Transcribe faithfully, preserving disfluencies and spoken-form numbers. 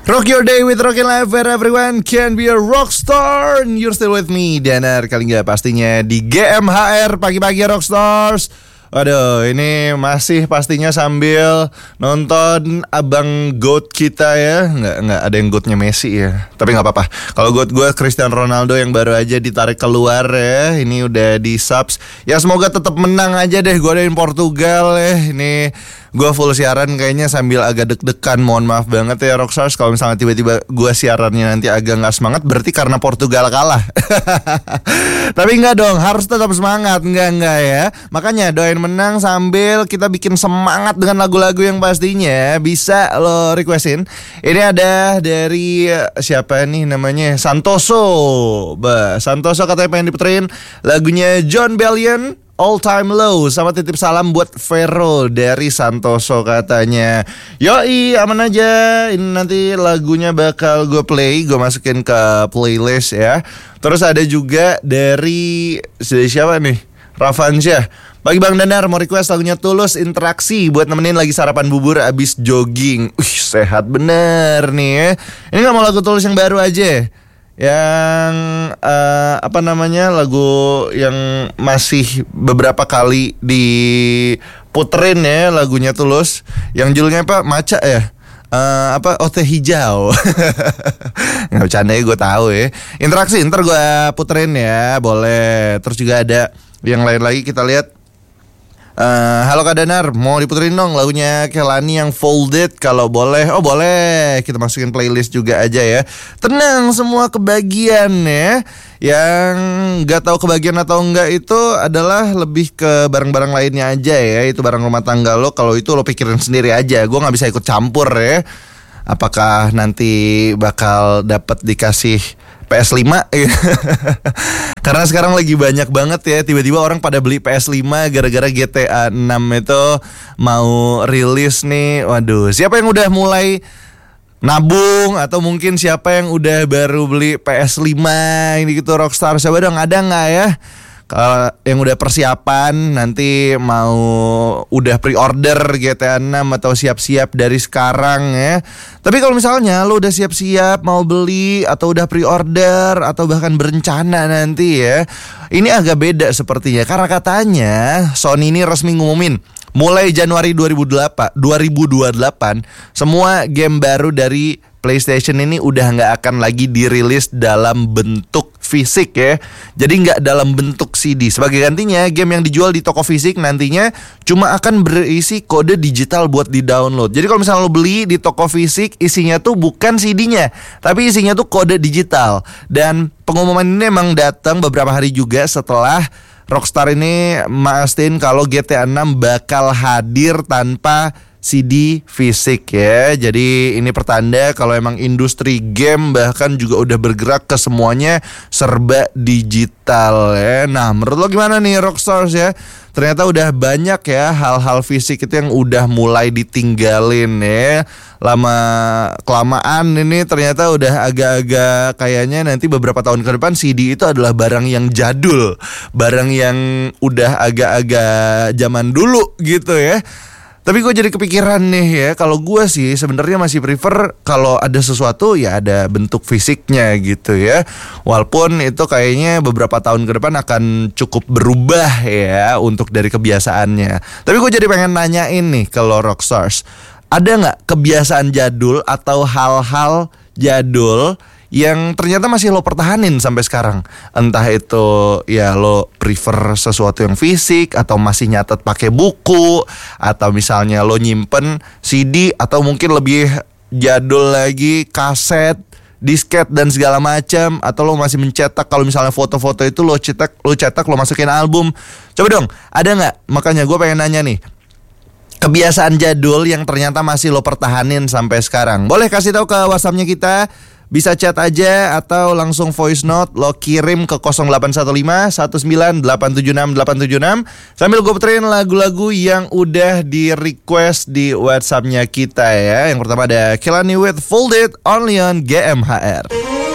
Rock your day with Rockin' Life where everyone can be a rockstar. And you're still with me, Danar. Kali nggak pastinya di G M H R pagi-pagi Rockstars. Waduh, ini masih pastinya sambil nonton abang GOAT kita ya. Nggak, nggak ada yang GOATnya Messi ya. Tapi nggak apa-apa. Kalau GOAT gue Cristiano Ronaldo yang baru aja ditarik keluar ya. Ini udah di subs. Ya semoga tetap menang aja deh. Gue dari Portugal ya. Ini gue full siaran kayaknya sambil agak deg-degan. Mohon maaf banget ya Rockstars. Kalau misalnya tiba-tiba gue siarannya nanti agak nggak semangat, berarti karena Portugal kalah. Tapi nggak dong, harus tetap semangat. Nggak, nggak ya. Makanya doain menang sambil kita bikin semangat dengan lagu-lagu yang pastinya bisa lo requestin. Ini ada dari siapa nih namanya, Santoso. Bah, Santoso katanya pengen diputerin lagunya Jon Bellion, All Time Low. Sama titip salam buat Vero dari Santoso katanya. Yoi, aman aja. Ini nanti lagunya bakal gue play, gue masukin ke playlist ya. Terus ada juga dari siapa nih, Rafansyah. Bagi Bang Danar mau request lagunya Tulus, Interaksi, buat nemenin lagi sarapan bubur abis jogging. Wih, sehat bener nih ya. Ini gak mau lagu Tulus yang baru aja, yang uh, apa namanya, lagu yang masih beberapa kali diputerin ya, lagunya Tulus, yang judulnya apa, Maca ya, uh, apa, oh teh hijau. Nggak bercanda ya, gue tahu ya. Interaksi ntar gue puterin ya, boleh. Terus juga ada yang lain lagi, kita lihat. Uh, halo Kak Danar, mau diputerin dong lagunya Kelani yang Folded kalau boleh. Oh boleh, kita masukin playlist juga aja ya. Tenang, semua kebagian ya. Yang gak tahu kebagian atau enggak itu adalah lebih ke barang-barang lainnya aja ya. Itu barang rumah tangga lo, kalau itu lo pikirin sendiri aja. Gue gak bisa ikut campur ya. Apakah nanti bakal dapat dikasih P S lima? Karena sekarang lagi banyak banget ya, tiba-tiba orang pada beli P S lima gara-gara G T A enam itu mau rilis nih. Waduh, siapa yang udah mulai nabung, atau mungkin siapa yang udah baru beli P S lima ini gitu Rockstar? Coba dong, ada gak ya? Kalau yang udah persiapan nanti mau udah pre-order G T A enam atau siap-siap dari sekarang ya. Tapi kalau misalnya lo udah siap-siap mau beli atau udah pre-order atau bahkan berencana nanti ya, ini agak beda sepertinya. Karena katanya Sony ini resmi ngumumin mulai Januari dua ribu delapan, dua ribu dua puluh delapan semua game baru dari PlayStation ini udah gak akan lagi dirilis dalam bentuk fisik ya. Jadi gak dalam bentuk C D. Sebagai gantinya, game yang dijual di toko fisik nantinya cuma akan berisi kode digital buat di-download. Jadi kalau misalnya lo beli di toko fisik, isinya tuh bukan C D-nya, tapi isinya tuh kode digital. Dan pengumuman ini emang datang beberapa hari juga setelah Rockstar ini mastiin kalau G T A enam bakal hadir tanpa C D fisik ya. Jadi ini pertanda kalau emang industri game bahkan juga udah bergerak ke semuanya serba digital ya. Nah, menurut lo gimana nih Rockstars ya? Ternyata udah banyak ya hal-hal fisik itu yang udah mulai ditinggalin ya. Lama kelamaan ini ternyata udah agak-agak kayaknya nanti beberapa tahun ke depan C D itu adalah barang yang jadul, barang yang udah agak-agak zaman dulu gitu ya. Tapi gue jadi kepikiran nih ya, kalau gue sih sebenarnya masih prefer kalau ada sesuatu ya ada bentuk fisiknya gitu ya. Walaupun itu kayaknya beberapa tahun ke depan akan cukup berubah ya untuk dari kebiasaannya. Tapi gue jadi pengen nanyain nih ke lo Rockstars, ada gak kebiasaan jadul atau hal-hal jadul yang ternyata masih lo pertahanin sampai sekarang? Entah itu ya lo prefer sesuatu yang fisik, atau masih nyatet pakai buku, atau misalnya lo nyimpen C D, atau mungkin lebih jadul lagi kaset, disket dan segala macam, atau lo masih mencetak. Kalau misalnya foto-foto itu lo cetak, lo cetak, lo masukin album. Coba dong, ada nggak? Makanya gue pengen nanya nih, kebiasaan jadul yang ternyata masih lo pertahanin sampai sekarang. Boleh kasih tahu ke WhatsAppnya kita. Bisa chat aja atau langsung voice note lo kirim ke nol delapan satu lima satu sembilan delapan tujuh enam delapan tujuh enam. Sambil gue puterin lagu-lagu yang udah di request di WhatsAppnya kita ya. Yang pertama ada Kelani with Folded, only on G M H R.